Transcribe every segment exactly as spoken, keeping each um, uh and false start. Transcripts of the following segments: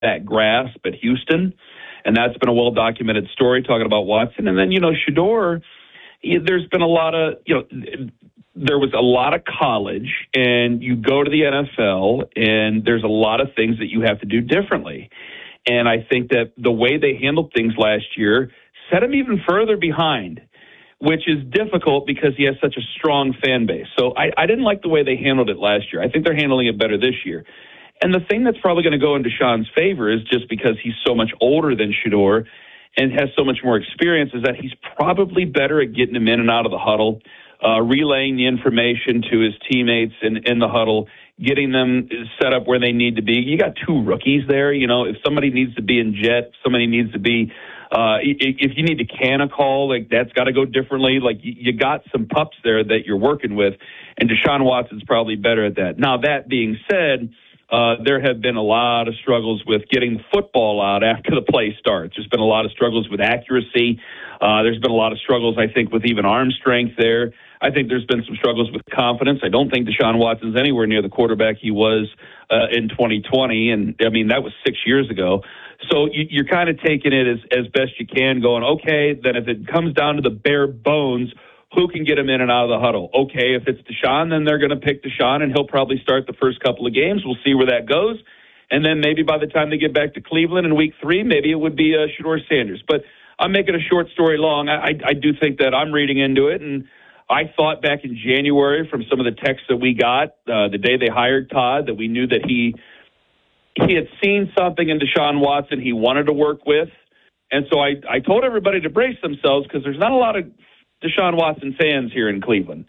that grasp at Houston, and that's been a well-documented story talking about Watson. And then, you know, Shedeur, there's been a lot of, you know, there was a lot of college, and you go to the N F L, and there's a lot of things that you have to do differently. And I think that the way they handled things last year set him even further behind, which is difficult because he has such a strong fan base. So I, I didn't like the way they handled it last year. I think they're handling it better this year. And the thing that's probably going to go in Deshaun's favor is just because he's so much older than Shedeur and has so much more experience is that he's probably better at getting him in and out of the huddle, uh, relaying the information to his teammates in, in the huddle, getting them set up where they need to be. You got two rookies there. You know, if somebody needs to be in jet, somebody needs to be Uh, if you need to can a call, like that's got to go differently. Like you got some pups there that you're working with, and Deshaun Watson's probably better at that. Now, that being said, uh, there have been a lot of struggles with getting the football out after the play starts. There's been a lot of struggles with accuracy. Uh, there's been a lot of struggles, I think, with even arm strength there. I think there's been some struggles with confidence. I don't think Deshaun Watson's anywhere near the quarterback he was uh, in twenty twenty, and I mean, that was six years ago. So you, you're kind of taking it as, as best you can, going, okay, then if it comes down to the bare bones, who can get him in and out of the huddle? Okay, if it's Deshaun, then they're going to pick Deshaun, and he'll probably start the first couple of games. We'll see where that goes. And then maybe by the time they get back to Cleveland in week three, maybe it would be uh, Shedeur Sanders. But I'm making a short story long. I, I, I do think that I'm reading into it, and I thought back in January from some of the texts that we got uh, the day they hired Todd that we knew that he – he had seen something in Deshaun Watson he wanted to work with. And so I, I told everybody to brace themselves because there's not a lot of Deshaun Watson fans here in Cleveland.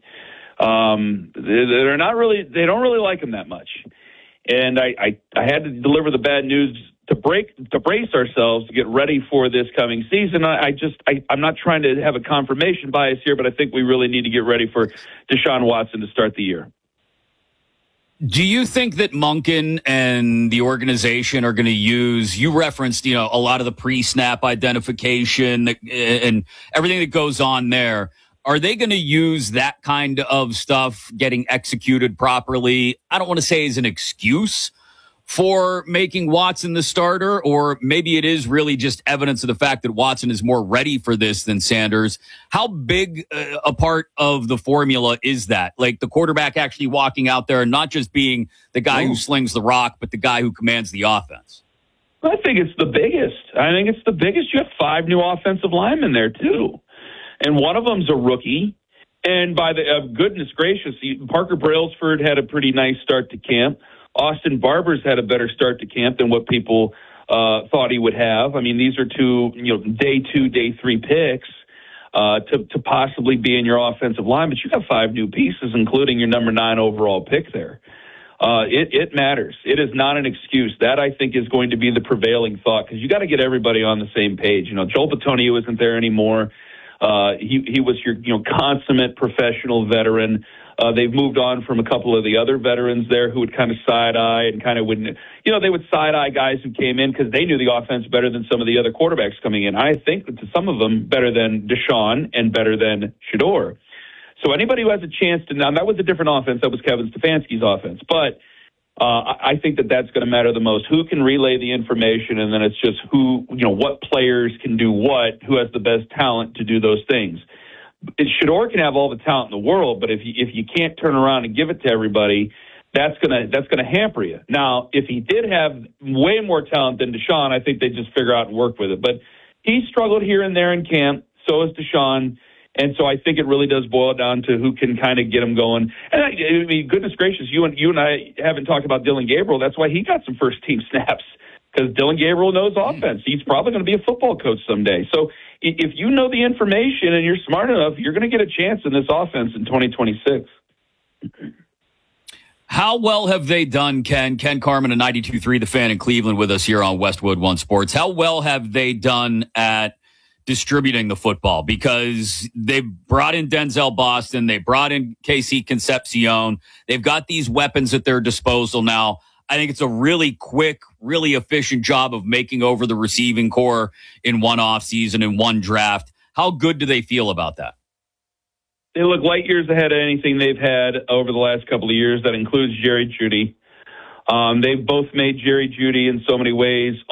Um, they're not really, they don't really like him that much. And I, I, I had to deliver the bad news to break, to brace ourselves to get ready for this coming season. I, I just, I, I'm not trying to have a confirmation bias here, but I think we really need to get ready for Deshaun Watson to start the year. Do you think that Monken and the organization are going to use, you referenced, you know, a lot of the pre-snap identification and everything that goes on there. Are they going to use that kind of stuff getting executed properly? I don't want to say as an excuse for making Watson the starter, or maybe it is really just evidence of the fact that Watson is more ready for this than Sanders. How big uh, a part of the formula is that? Like the quarterback actually walking out there and not just being the guy Ooh. who slings the rock, but the guy who commands the offense? I think it's the biggest. I think it's the biggest. You have five new offensive linemen there, too. And one of them's a rookie. And by the uh, goodness gracious, Parker Brailsford had a pretty nice start to camp. Austin Barber's had a better start to camp than what people uh, thought he would have. I mean, these are two, you know, day two, day three picks uh, to, to possibly be in your offensive line, but you got five new pieces, including your number nine overall pick there. Uh, it, it matters. It is not an excuse. That, I think, is going to be the prevailing thought because you got to get everybody on the same page. You know, Joel Bitonio isn't there anymore. Uh, he, he was your, you know, consummate professional veteran. Uh, they've moved on from a couple of the other veterans there who would kind of side-eye and kind of wouldn't, you know, they would side-eye guys who came in because they knew the offense better than some of the other quarterbacks coming in. I think that to some of them better than Deshaun and better than Shedeur. So anybody who has a chance to, now that was a different offense, that was Kevin Stefanski's offense, but uh, I think that that's going to matter the most. Who can relay the information, and then it's just who, you know, what players can do what, who has the best talent to do those things. Shedeur can have all the talent in the world, but if you, if you can't turn around and give it to everybody, that's gonna that's gonna hamper you. Now, if he did have way more talent than Deshaun, I think they'd just figure out and work with it. But he struggled here and there in camp. So has Deshaun, and so I think it really does boil down to who can kind of get him going. And I, I mean, goodness gracious, you and you and I haven't talked about Dillon Gabriel. That's why he got some first team snaps because Dillon Gabriel knows offense. He's probably going to be a football coach someday. So if you know the information and you're smart enough, you're going to get a chance in this offense in twenty twenty-six. How well have they done, Ken? Ken Carman of ninety-two point three The Fan in Cleveland with us here on Westwood One Sports. How well have they done at distributing the football? Because they've brought in Denzel Boston. They brought in K C Concepcion. They've got these weapons at their disposal now. I think it's a really quick, really efficient job of making over the receiving core in one offseason, in one draft. How good do they feel about that? They look light years ahead of anything they've had over the last couple of years. That includes Jerry Jeudy. Um, they've both made Jerry Jeudy in so many ways